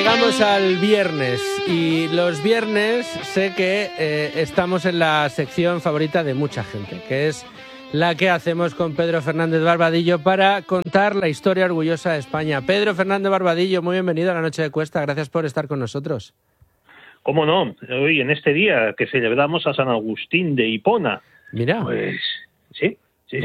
llegamos al viernes y los viernes sé que estamos en la sección favorita de mucha gente, que es la que hacemos con Pedro Fernández Barbadillo para contar la historia orgullosa de España. Pedro Fernández Barbadillo, muy bienvenido a la Noche de Cuesta, gracias por estar con nosotros. ¿Cómo no? Hoy, en este día que celebramos a San Agustín de Hipona. Mira. Pues sí.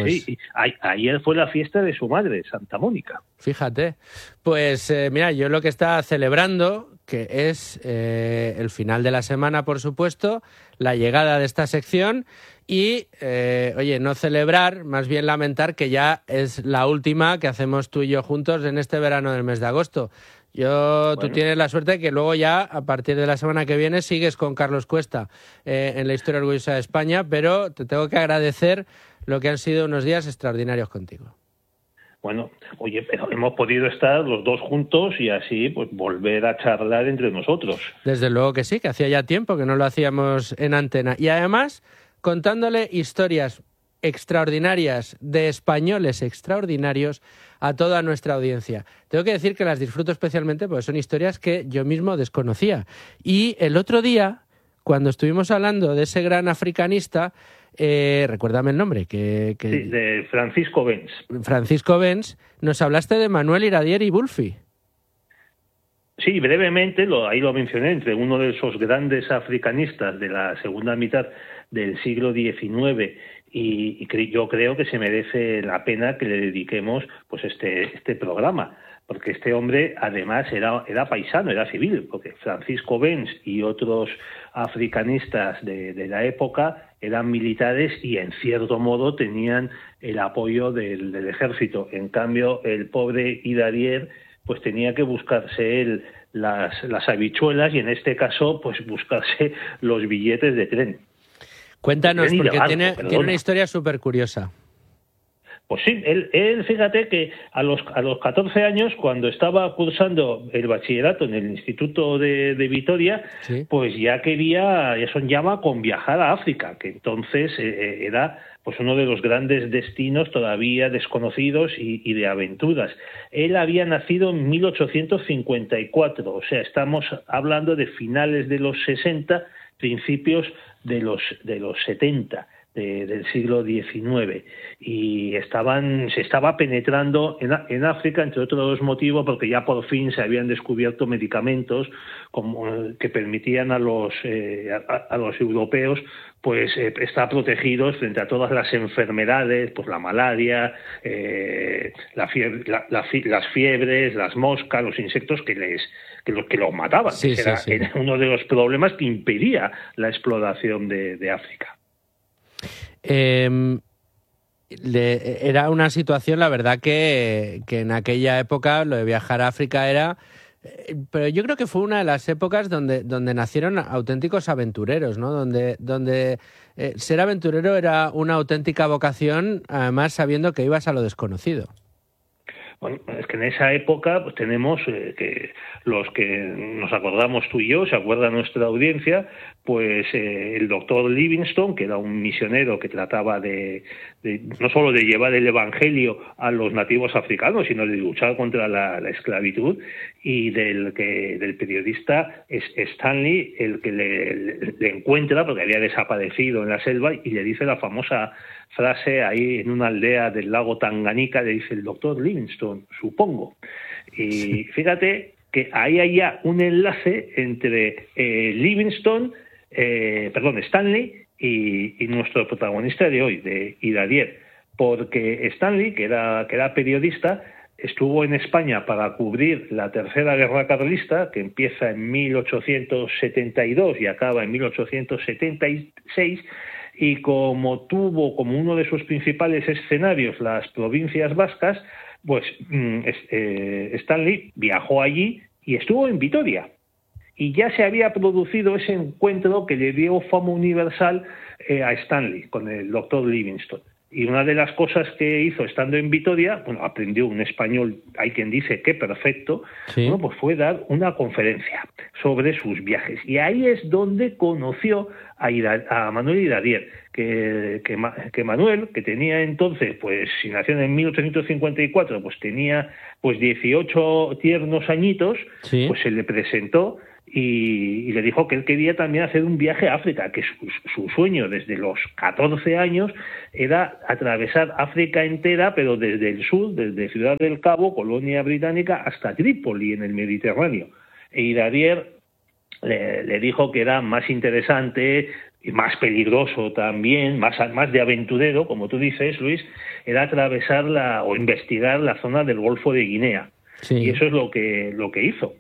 Ayer fue la fiesta de su madre, Santa Mónica. Fíjate. Pues mira, yo lo que estaba celebrando, que es el final de la semana, por supuesto, la llegada de esta sección y, oye, no celebrar, más bien lamentar que ya es la última que hacemos tú y yo juntos en este verano del mes de agosto. Tú tienes la suerte de que luego ya, a partir de la semana que viene, sigues con Carlos Cuesta en la historia orgullosa de España, pero te tengo que agradecer lo que han sido unos días extraordinarios contigo. Bueno, oye, pero hemos podido estar los dos juntos y así pues volver a charlar entre nosotros. Desde luego que sí, que hacía ya tiempo que no lo hacíamos en antena. Y además, contándole historias extraordinarias de españoles extraordinarios a toda nuestra audiencia. Tengo que decir que las disfruto especialmente porque son historias que yo mismo desconocía. Y el otro día, cuando estuvimos hablando de ese gran africanista, recuérdame el nombre. Sí, de Francisco Bens. Francisco Bens, nos hablaste de Manuel Iradier y Bulfi. Sí, brevemente, ahí lo mencioné, entre uno de esos grandes africanistas de la segunda mitad del siglo XIX y yo creo que se merece la pena que le dediquemos pues este programa, porque este hombre además era paisano, era civil, porque Francisco Bens y otros africanistas de la época eran militares y en cierto modo tenían el apoyo del ejército. En cambio, el pobre Iradier pues tenía que buscarse él las habichuelas y en este caso pues buscarse los billetes de tren. Cuéntanos, porque tiene una historia súper curiosa. Pues sí, él fíjate que a los 14 años, cuando estaba cursando el bachillerato en el Instituto de Vitoria, ¿sí? Pues ya soñaba con viajar a África, que entonces era pues uno de los grandes destinos todavía desconocidos y de aventuras. Él había nacido en 1854, o sea, estamos hablando de finales de los 60, principios de los 70. Del siglo XIX y se estaba penetrando en África, entre otros motivos, porque ya por fin se habían descubierto medicamentos que permitían a los europeos pues estar protegidos frente a todas las enfermedades, pues la malaria, las fiebres, las moscas, los insectos que los mataban. Sí. Era uno de los problemas que impedía la exploración de África. Era una situación, la verdad, que en aquella época lo de viajar a África era... pero yo creo que fue una de las épocas donde nacieron auténticos aventureros, ¿no? Donde ser aventurero era una auténtica vocación, además sabiendo que ibas a lo desconocido. Bueno, es que en esa época pues tenemos que los que nos acordamos tú y yo, se acuerda nuestra audiencia, pues el doctor Livingstone, que era un misionero que trataba de no solo de llevar el evangelio a los nativos africanos, sino de luchar contra la esclavitud, y del periodista Stanley, el que le encuentra, porque había desaparecido en la selva, y le dice la famosa frase ahí en una aldea del lago Tanganica, le dice el doctor Livingstone, supongo. Y fíjate que ahí hay ya un enlace entre Stanley y nuestro protagonista de hoy, de Iradier, porque Stanley, que era periodista, estuvo en España para cubrir la Tercera Guerra Carlista, que empieza en 1872 y acaba en 1876, y como tuvo como uno de sus principales escenarios las provincias vascas, pues Stanley viajó allí y estuvo en Vitoria. Y ya se había producido ese encuentro que le dio fama universal a Stanley con el doctor Livingstone. Y una de las cosas que hizo estando en Vitoria, bueno, aprendió un español, hay quien dice que perfecto, sí. Bueno, pues fue dar una conferencia sobre sus viajes. Y ahí es donde conoció a Manuel Iradier, que Manuel, que tenía entonces, pues si nació en 1854, pues tenía pues 18 tiernos añitos, sí. Pues se le presentó y le dijo que él quería también hacer un viaje a África, que su sueño desde los 14 años era atravesar África entera, pero desde el sur, desde Ciudad del Cabo, colonia británica, hasta Trípoli, en el Mediterráneo. E Iradier le dijo que era más interesante y más peligroso también, más de aventurero, como tú dices, Luis, era atravesar o investigar la zona del Golfo de Guinea. Sí. Y eso es lo que hizo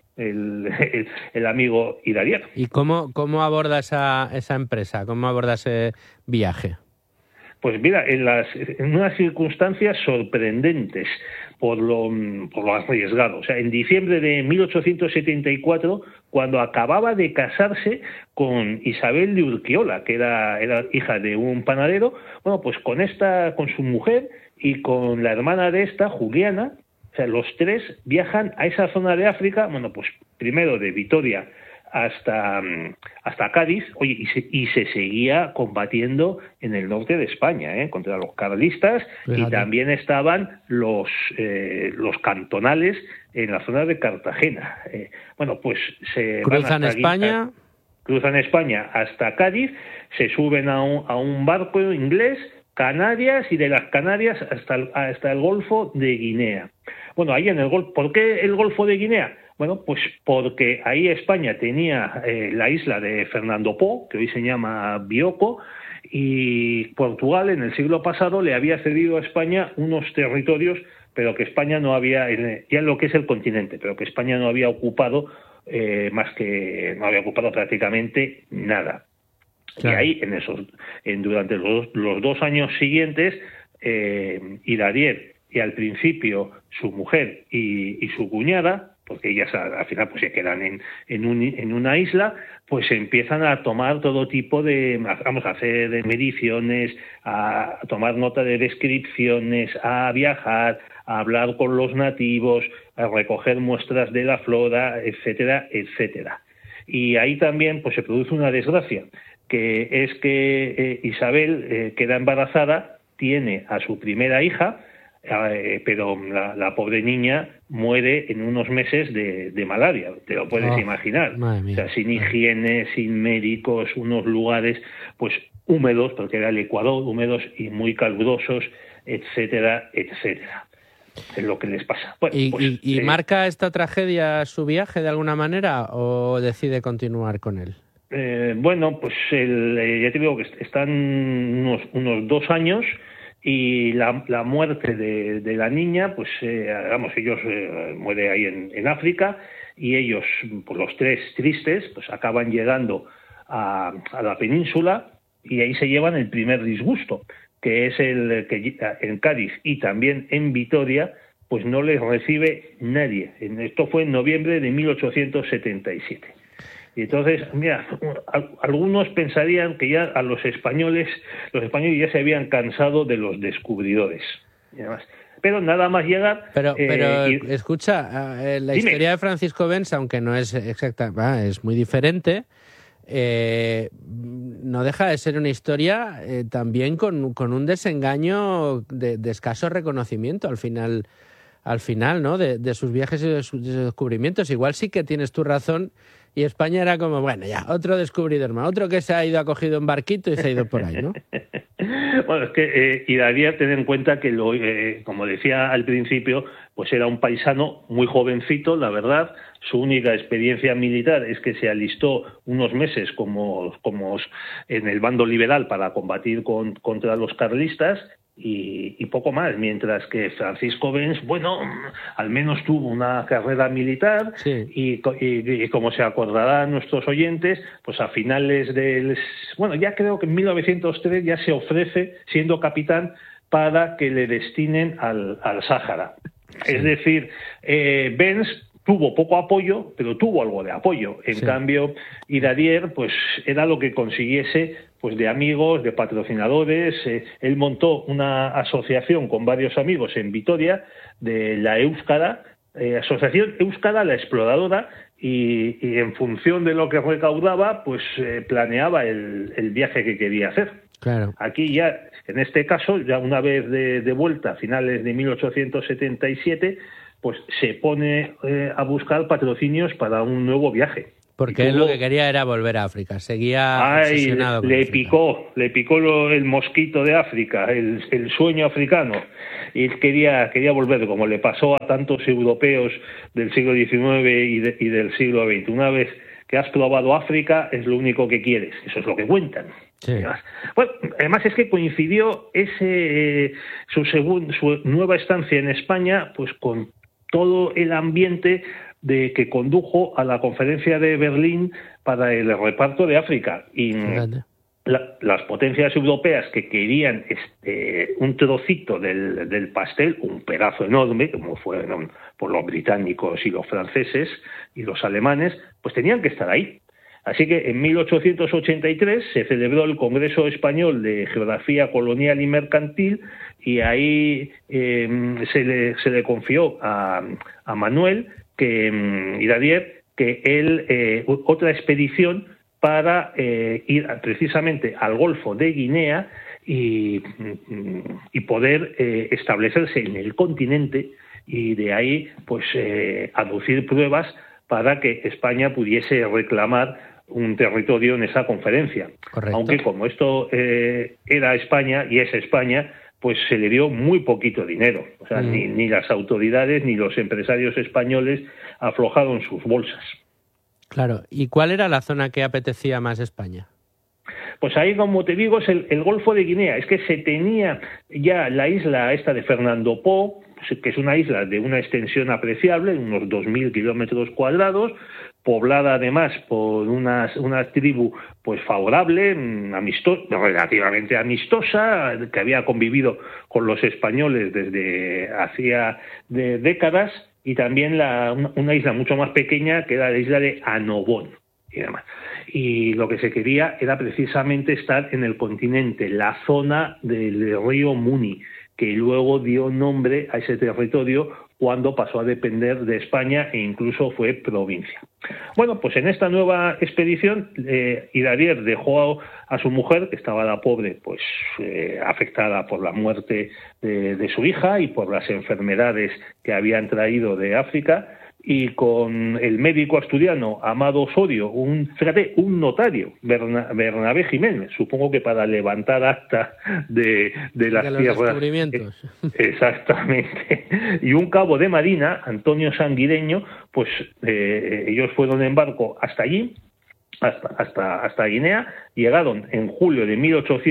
el amigo Iradier. ¿Y cómo aborda esa empresa? ¿Cómo aborda ese viaje? Pues mira, en unas circunstancias sorprendentes por lo arriesgado. O sea, en diciembre de 1874, cuando acababa de casarse con Isabel de Urquiola, que era hija de un panadero, bueno, pues con su mujer y con la hermana de esta, Juliana, o sea, los tres viajan a esa zona de África, bueno, pues primero de Vitoria hasta Cádiz, oye, y se seguía combatiendo en el norte de España, contra los carlistas. Fíjate. Y también estaban los cantonales en la zona de Cartagena. Bueno, pues se cruzan España. Cruzan España hasta Cádiz, se suben a un barco inglés, Canarias, y de las Canarias hasta el Golfo de Guinea. Bueno, ahí en el Golfo, ¿por qué el Golfo de Guinea? Bueno, pues porque ahí España tenía la isla de Fernando Po, que hoy se llama Bioko, y Portugal en el siglo pasado le había cedido a España unos territorios, pero que España no había, ya en lo que es el continente, pero que España no había ocupado no había ocupado prácticamente nada. Claro. Y ahí, durante los 2 años siguientes, Iradier y al principio su mujer y su cuñada, porque ellas al final pues se quedan en una isla, pues empiezan a tomar todo tipo a hacer mediciones, a tomar nota de descripciones, a viajar, a hablar con los nativos, a recoger muestras de la flora, etcétera, etcétera. Y ahí también pues se produce una desgracia, que es que Isabel queda embarazada, tiene a su primera hija, pero la pobre niña muere en unos meses de malaria, te lo puedes imaginar. O sea, sin higiene, sin médicos, unos lugares pues húmedos, porque era el Ecuador, húmedos y muy calurosos, etcétera, etcétera. Es lo que les pasa. Bueno, ¿Y marca esta tragedia su viaje de alguna manera o decide continuar con él? Bueno, pues ya te digo que están unos 2 años. Y la muerte de la niña, pues ellos muere ahí en África, y ellos, pues los tres tristes, pues acaban llegando a la península, y ahí se llevan el primer disgusto, que es el que en Cádiz y también en Vitoria, pues no les recibe nadie. Esto fue en noviembre de 1877. Y entonces, mira, algunos pensarían que ya a los españoles ya se habían cansado de los descubridores. Y además, pero nada más llegar... Pero escucha, la historia de Francisco Bens, aunque no es exacta, es muy diferente, no deja de ser una historia también con un desengaño de escaso reconocimiento al final, ¿no? De sus viajes y de sus descubrimientos. Igual sí que tienes tu razón, y España era como, bueno, ya, otro descubridor más, otro que se ha ido, ha cogido un barquito y se ha ido por ahí, ¿no? Bueno, es que Iradier, ten en cuenta que, como decía al principio, pues era un paisano muy jovencito, la verdad. Su única experiencia militar es que se alistó unos meses como en el bando liberal para combatir contra los carlistas, y poco más, mientras que Francisco Bens, bueno, al menos tuvo una carrera militar, sí. y como se acordarán nuestros oyentes, pues a finales ya creo que en 1903 ya se ofrece, siendo capitán, para que le destinen al Sáhara. Sí. Es decir, Bens tuvo poco apoyo, pero tuvo algo de apoyo. En cambio, Iradier, pues era lo que consiguiese, pues de amigos, de patrocinadores. Él montó una asociación con varios amigos en Vitoria, de la Euskara, Asociación Euskara, la Exploradora, y en función de lo que recaudaba, pues planeaba el viaje que quería hacer. Claro. Aquí ya, en este caso, ya una vez de vuelta, a finales de 1877, pues se pone a buscar patrocinios para un nuevo viaje. Porque él lo que quería era volver a África, seguía obsesionado con África. Le picó el mosquito de África, el sueño africano, y él quería volver, como le pasó a tantos europeos del siglo XIX y del siglo XX. Una vez que has probado África, es lo único que quieres, eso es lo que cuentan. Sí. Bueno, además es que coincidió su nueva estancia en España, pues con todo el ambiente de que condujo a la conferencia de Berlín para el reparto de África. Y las potencias europeas que querían un trocito del pastel, un pedazo enorme, como fueron por los británicos y los franceses y los alemanes, pues tenían que estar ahí. Así que en 1883 se celebró el Congreso Español de Geografía Colonial y Mercantil, y ahí se le confió a Manuel Iradier que él otra expedición para ir precisamente al Golfo de Guinea y poder establecerse en el continente, y de ahí pues aducir pruebas para que España pudiese reclamar un territorio en esa conferencia. Correcto. Aunque como esto era España y es España, pues se le dio muy poquito dinero. O sea, ni las autoridades ni los empresarios españoles aflojaron sus bolsas. Claro. ¿Y cuál era la zona que apetecía más España? Pues ahí, como te digo, es el Golfo de Guinea. Es que se tenía ya la isla esta de Fernando Po, que es una isla de una extensión apreciable, unos 2.000 kilómetros cuadrados, poblada además por una tribu pues favorable, relativamente amistosa, que había convivido con los españoles desde hacía décadas, y también una isla mucho más pequeña, que era la isla de Annobón y demás. Y lo que se quería era precisamente estar en el continente, la zona del río Muni, que luego dio nombre a ese territorio cuando pasó a depender de España e incluso fue provincia. Bueno, pues en esta nueva expedición Iradier dejó a su mujer, que estaba la pobre, pues afectada por la muerte de su hija y por las enfermedades que habían traído de África, y con el médico asturiano Amado Osorio, un notario, Bernabé Jiménez, supongo que para levantar acta de las tierras. Exactamente. Y un cabo de marina, Antonio Sanguireño, pues ellos fueron en barco hasta allí, hasta Guinea. Llegaron en julio de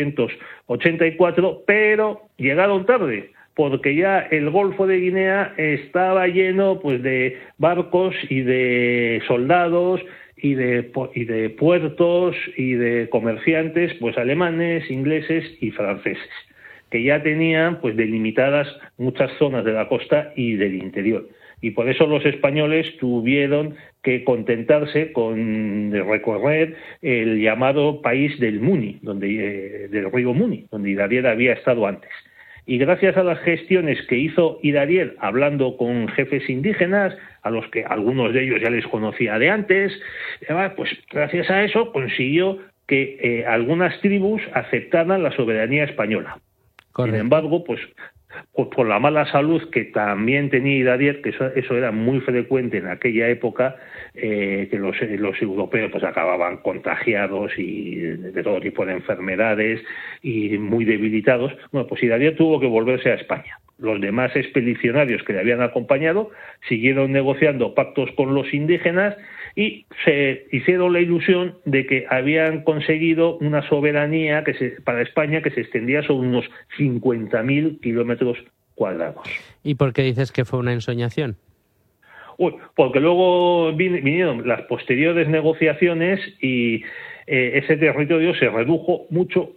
1884, pero llegaron tarde, porque ya el Golfo de Guinea estaba lleno pues de barcos y de soldados y de puertos y de comerciantes, pues alemanes, ingleses y franceses, que ya tenían pues delimitadas muchas zonas de la costa y del interior. Y por eso los españoles tuvieron que contentarse con recorrer el llamado país del Muni, del río Muni, donde Iradier había estado antes. Y gracias a las gestiones que hizo Iradier hablando con jefes indígenas, a los que algunos de ellos ya les conocía de antes, pues gracias a eso consiguió que algunas tribus aceptaran la soberanía española. Correcto. Sin embargo, pues por la mala salud que también tenía Iradier, que eso era muy frecuente en aquella época, que los europeos pues acababan contagiados y de todo tipo de enfermedades y muy debilitados. Bueno, pues Iradier tuvo que volverse a España. Los demás expedicionarios que le habían acompañado siguieron negociando pactos con los indígenas y se hicieron la ilusión de que habían conseguido una soberanía para España que se extendía sobre unos 50.000 kilómetros cuadrados. ¿Y por qué dices que fue una ensoñación? Porque luego vinieron las posteriores negociaciones y ese territorio se redujo mucho.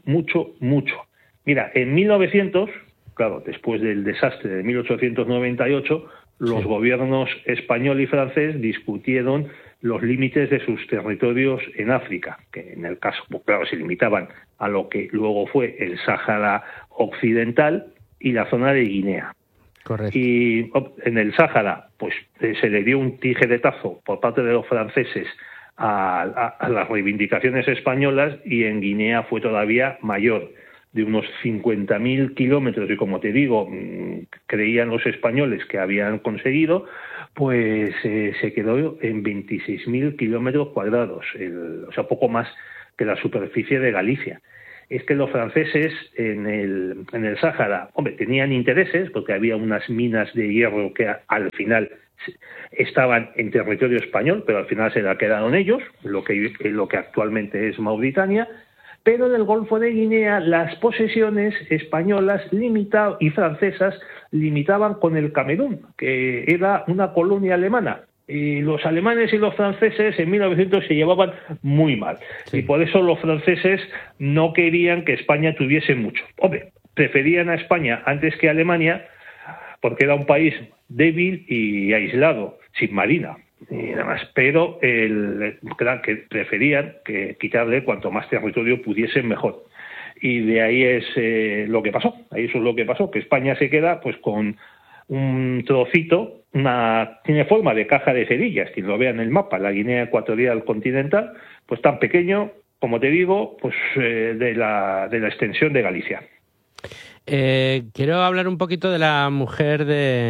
Mira, en 1900, claro, después del desastre de 1898, los gobiernos español y francés discutieron los límites de sus territorios en África, que en el caso, pues claro, se limitaban a lo que luego fue el Sáhara Occidental y la zona de Guinea. Correcto. Y en el Sáhara, pues se le dio un tijeretazo por parte de los franceses a las reivindicaciones españolas, y en Guinea fue todavía mayor, de unos 50.000 kilómetros, y como te digo, creían los españoles que habían conseguido, pues se quedó en 26.000 kilómetros cuadrados, o sea, poco más que la superficie de Galicia. Es que los franceses en el Sáhara, hombre, tenían intereses, porque había unas minas de hierro que al final estaban en territorio español, pero al final se la quedaron ellos, lo que actualmente es Mauritania. Pero en el Golfo de Guinea las posesiones españolas y francesas limitaban con el Camerún, que era una colonia alemana. Y los alemanes y los franceses en 1900 se llevaban muy mal. Sí. Y por eso los franceses no querían que España tuviese mucho. Hombre, preferían a España antes que a Alemania, porque era un país débil y aislado, sin marina y demás, pero que preferían que quitarle cuanto más territorio pudiesen mejor. Y de ahí es lo que pasó. Ahí eso es lo que pasó, que España se queda pues con un trocito, tiene forma de caja de cerillas, quien lo vea en el mapa, la Guinea Ecuatorial continental, pues tan pequeño, como te digo, pues de la extensión de Galicia. Quiero hablar un poquito de la mujer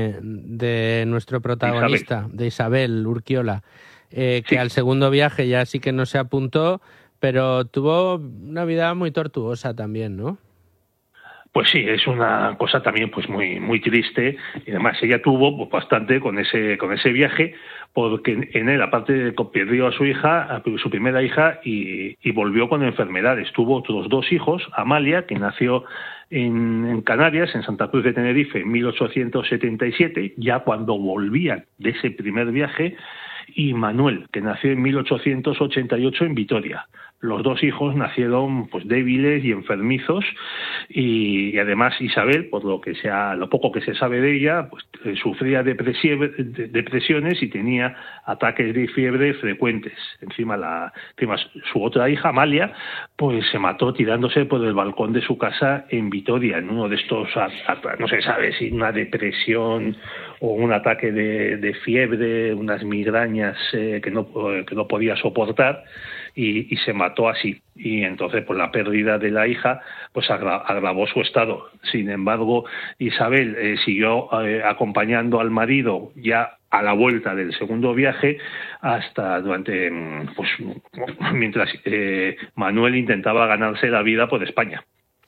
de nuestro protagonista, de Isabel Urquiola, que al segundo viaje ya sí que no se apuntó, pero tuvo una vida muy tortuosa también, ¿no? Pues sí, es una cosa también pues muy triste, y además ella tuvo pues bastante con ese viaje, porque en él, aparte de que perdió a su hija, a su primera hija, y volvió con enfermedades. Tuvo otros dos hijos, Amalia, que nació en Canarias, en Santa Cruz de Tenerife, en 1877, ya cuando volvían de ese primer viaje, y Manuel, que nació en 1888 en Vitoria. Los dos hijos nacieron pues débiles y enfermizos, y además Isabel, por lo poco que se sabe de ella, pues sufría depresiones y tenía ataques de fiebre frecuentes. Encima su otra hija, Amalia, pues se mató tirándose por el balcón de su casa en Vitoria, en uno de estos, no se sabe si una depresión o un ataque de fiebre, unas migrañas que no podía soportar, y se mató así. Y entonces pues la pérdida de la hija pues agravó su estado. Sin embargo, Isabel siguió acompañando al marido ya a la vuelta del segundo viaje mientras Manuel intentaba ganarse la vida por España.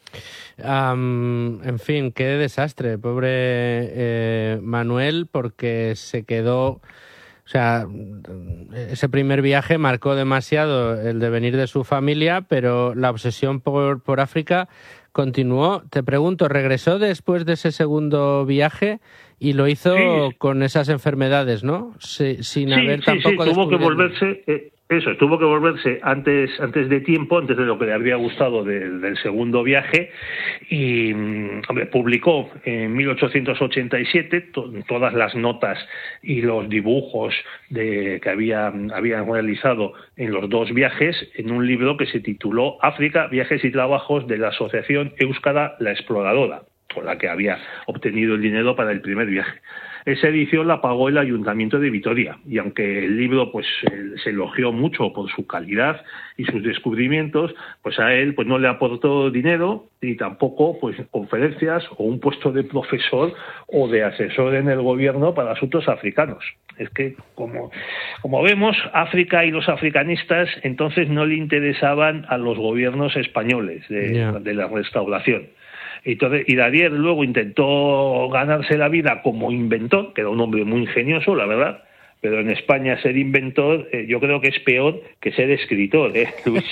En fin, qué desastre, pobre Manuel, porque se quedó... O sea, ese primer viaje marcó demasiado el devenir de su familia, pero la obsesión por África continuó. Te pregunto, ¿regresó después de ese segundo viaje y lo hizo con esas enfermedades, ¿no? Sin haber tampoco tuvo que volverse... tuvo que volverse antes de tiempo, antes de lo que le habría gustado del segundo viaje, y publicó en 1887 todas las notas y los dibujos que habían realizado en los dos viajes en un libro que se tituló África, viajes y trabajos de la Asociación Éuskara La Exploradora, con la que había obtenido el dinero para el primer viaje. Esa edición la pagó el Ayuntamiento de Vitoria, y aunque el libro pues se elogió mucho por su calidad y sus descubrimientos, pues a él pues no le aportó dinero, ni tampoco pues conferencias o un puesto de profesor o de asesor en el gobierno para asuntos africanos. Es que como vemos, África y los africanistas entonces no le interesaban a los gobiernos españoles de la Restauración. Entonces, y Dadier luego intentó ganarse la vida como inventor, que era un hombre muy ingenioso, la verdad, pero en España ser inventor yo creo que es peor que ser escritor, Luis.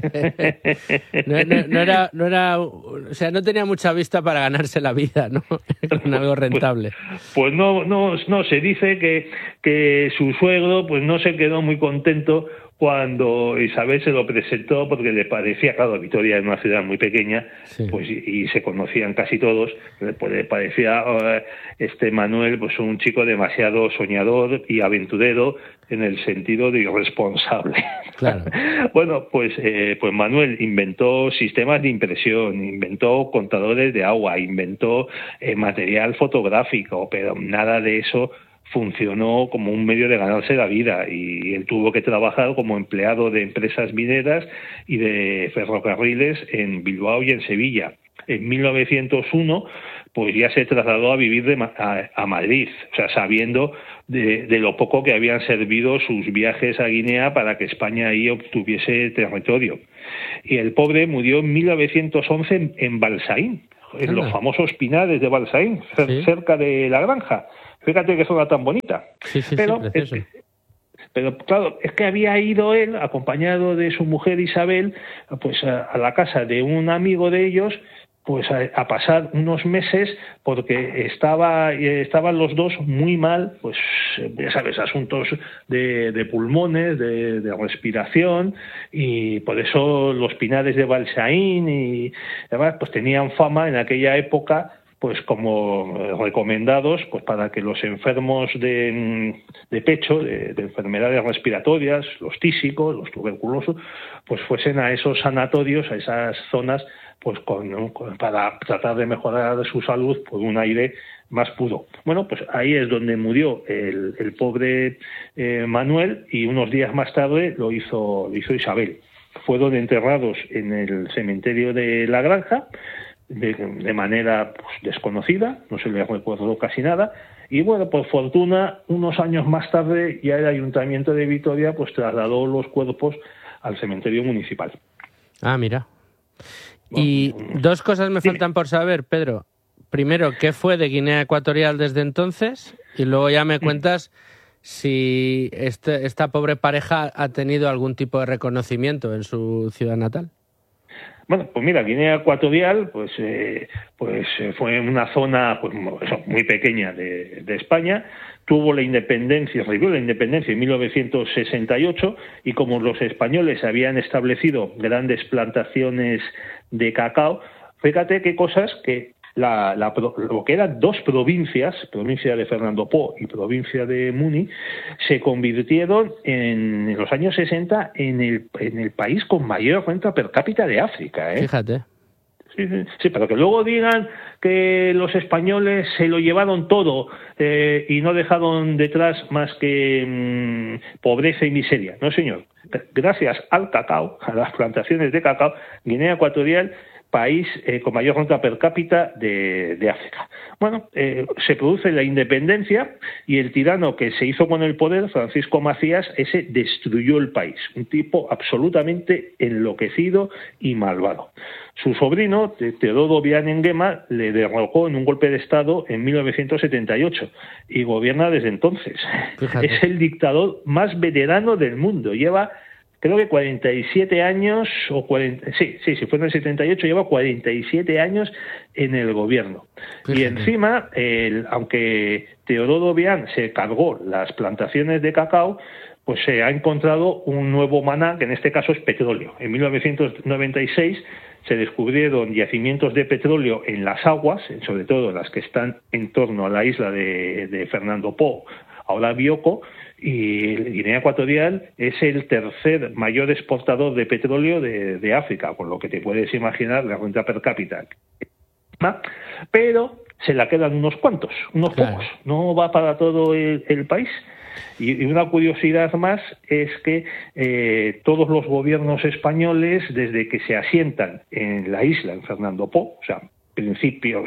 O sea, no tenía mucha vista para ganarse la vida, ¿no? Con algo rentable. Pues no, se dice que su suegro pues no se quedó muy contento cuando Isabel se lo presentó, porque le parecía, claro, Vitoria es una ciudad muy pequeña, sí, pues y se conocían casi todos, pues le parecía Manuel pues un chico demasiado soñador y aventurero en el sentido de irresponsable. Claro. Bueno, pues Manuel inventó sistemas de impresión, inventó contadores de agua, inventó material fotográfico, pero nada de eso funcionó como un medio de ganarse la vida, y él tuvo que trabajar como empleado de empresas mineras y de ferrocarriles en Bilbao y en Sevilla. En 1901 pues ya se trasladó a vivir a Madrid, o sea, sabiendo de lo poco que habían servido sus viajes a Guinea para que España ahí obtuviese territorio. Y el pobre murió en 1911 en Balsaín, en los famosos pinares de Balsaín, cerca de la granja. Fíjate qué zona tan bonita. Sí, pero claro, es que había ido él, acompañado de su mujer Isabel, pues a la casa de un amigo de ellos, pues a pasar unos meses, porque estaban los dos muy mal, pues ya sabes, asuntos de pulmones, de respiración, y por eso los pinares de Balsaín y además pues tenían fama en aquella época pues como recomendados pues para que los enfermos de pecho, de enfermedades respiratorias, los tísicos, los tuberculosos, pues fuesen a esos sanatorios, a esas zonas, pues para tratar de mejorar su salud por un aire más puro. Bueno, pues ahí es donde murió el pobre Manuel, y unos días más tarde lo hizo Isabel. Fueron enterrados en el cementerio de la granja, de manera pues desconocida, no se les recordó casi nada, y bueno, por fortuna, unos años más tarde ya el Ayuntamiento de Vitoria pues trasladó los cuerpos al cementerio municipal. Ah, mira. Y dos cosas me faltan por saber, Pedro. Primero, ¿qué fue de Guinea Ecuatorial desde entonces? Y luego ya me cuentas si esta pobre pareja ha tenido algún tipo de reconocimiento en su ciudad natal. Bueno, pues mira, Guinea Ecuatorial pues fue una zona pues muy pequeña de España. Recibió la independencia en 1968, y como los españoles habían establecido grandes plantaciones de cacao, fíjate qué cosas que lo que eran dos provincias, provincia de Fernando Po y provincia de Muni, se convirtieron en los años 60 en el país con mayor renta per cápita de África, ¿eh? Fíjate. Sí, pero que luego digan que los españoles se lo llevaron todo y no dejaron detrás más que pobreza y miseria. No, señor. Gracias al cacao, a las plantaciones de cacao, Guinea Ecuatorial, país con mayor renta per cápita de África. Bueno, se produce la independencia, y el tirano que se hizo con el poder, Francisco Macías, ese destruyó el país. Un tipo absolutamente enloquecido y malvado. Su sobrino, Teodoro Bian Nguema, le derrocó en un golpe de Estado en 1978 y gobierna desde entonces. Fíjate. Es el dictador más veterano del mundo. Lleva, creo que 47 años, si fue en el 78, lleva 47 años en el gobierno. Fíjate. Y encima, aunque Teodoro Bian se cargó las plantaciones de cacao, pues se ha encontrado un nuevo maná, que en este caso es petróleo. En 1996 se descubrieron yacimientos de petróleo en las aguas, sobre todo las que están en torno a la isla de Fernando Po, ahora Bioko, y Guinea Ecuatorial es el tercer mayor exportador de petróleo de África, con lo que te puedes imaginar la renta per cápita. Pero se la quedan unos cuantos, unos pocos, no va para todo el país. Y una curiosidad más es que todos los gobiernos españoles, desde que se asientan en la isla, en Fernando Po, o sea, principios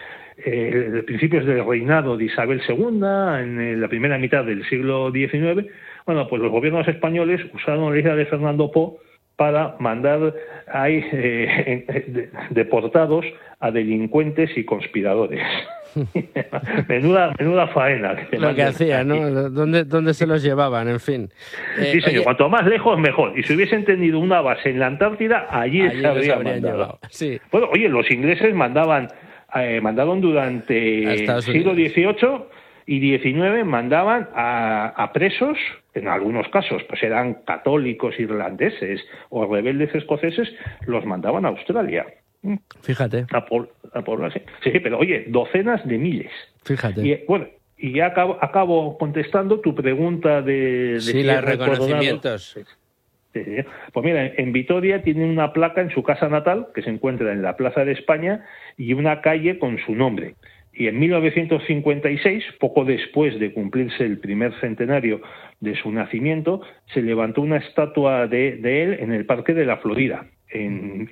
del reinado de Isabel II, en la primera mitad del siglo XIX, bueno, pues los gobiernos españoles usaron la isla de Fernando Po para mandar ahí deportados a delincuentes y conspiradores. menuda faena. Lo que hacían, ¿no? ¿Dónde se los llevaban? En fin. Sí, señor. Oye, cuanto más lejos, mejor. Y si hubiesen tenido una base en la Antártida, allí se habrían mandado. Sí. Bueno, oye, los ingleses mandaron durante el siglo XVIII y 19 mandaban a presos, en algunos casos pues eran católicos irlandeses o rebeldes escoceses, los mandaban a Australia. Fíjate. A población. Sí, pero oye, docenas de miles. Fíjate. Y bueno, y ya acabo contestando tu pregunta de sí, los reconocimientos. Sí. Pues mira, en Vitoria tiene una placa en su casa natal, que se encuentra en la Plaza de España, y una calle con su nombre. Y en 1956, poco después de cumplirse el primer centenario de su nacimiento, se levantó una estatua de él en el Parque de la Florida. En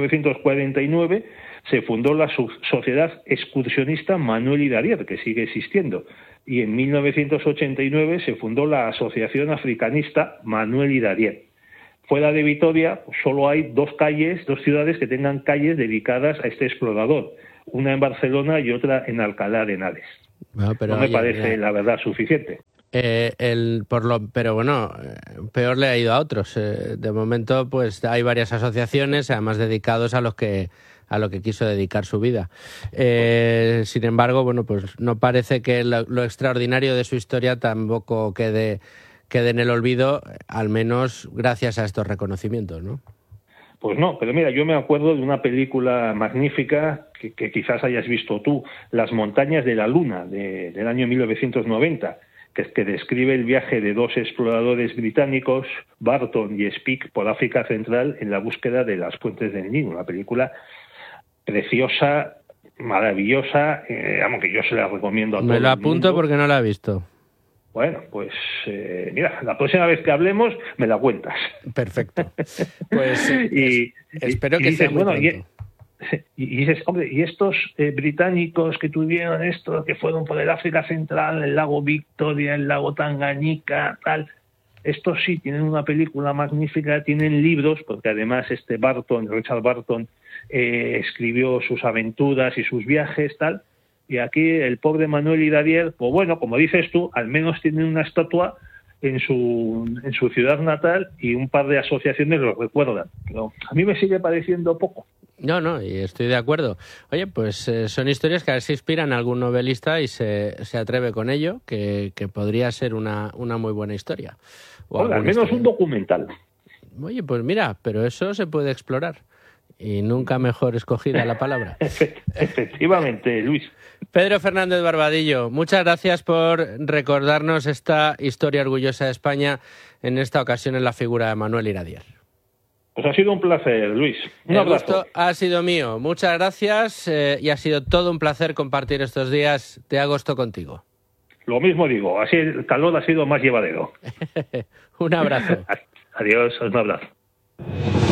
1949 se fundó la Sociedad Excursionista Manuel Hidarier, que sigue existiendo, y en 1989 se fundó la Asociación Africanista Manuel Hidarier. Fuera de Vitoria solo hay dos ciudades que tengan calles dedicadas a este explorador, una en Barcelona y otra en Alcalá de Henares. Bueno, pero, no me parece, la verdad, suficiente. Pero bueno, peor le ha ido a otros. De momento, pues hay varias asociaciones, además dedicados a lo que quiso dedicar su vida. Sin embargo, bueno, pues no parece que lo extraordinario de su historia tampoco quede en el olvido, al menos gracias a estos reconocimientos, ¿no? Pues no, pero mira, yo me acuerdo de una película magnífica que quizás hayas visto tú, Las montañas de la luna, del año 1990, que describe el viaje de dos exploradores británicos, Barton y Speke, por África Central en la búsqueda de las fuentes del Nilo. Una película preciosa, maravillosa, que yo se la recomiendo a todos. Me lo apunto porque no la he visto. Bueno, pues mira, la próxima vez que hablemos me la cuentas. Perfecto. Pues espero que sea muy pronto. Y dices, hombre, y estos británicos que tuvieron esto, que fueron por el África Central, el lago Victoria, el lago Tangañika, tal, estos sí tienen una película magnífica, tienen libros, porque además Richard Barton, escribió sus aventuras y sus viajes, tal, y aquí el pobre Manuel Hidarier, pues bueno, como dices tú, al menos tiene una estatua en su ciudad natal y un par de asociaciones lo recuerdan. Pero a mí me sigue pareciendo poco. No, y estoy de acuerdo. Oye, pues son historias que a ver si inspiran a algún novelista y se atreve con ello, que podría ser una muy buena historia. Al menos un documental. Oye, pues mira, pero eso se puede explorar. Y nunca mejor escogida la palabra. Efectivamente, Luis. Pedro Fernández Barbadillo, muchas gracias por recordarnos esta historia orgullosa de España, en esta ocasión en la figura de Manuel Hidarier. Pues ha sido un placer, Luis. Un abrazo. El gusto ha sido mío. Muchas gracias y ha sido todo un placer compartir estos días de agosto contigo. Lo mismo digo, así el calor ha sido más llevadero. Un abrazo. Adiós, un abrazo.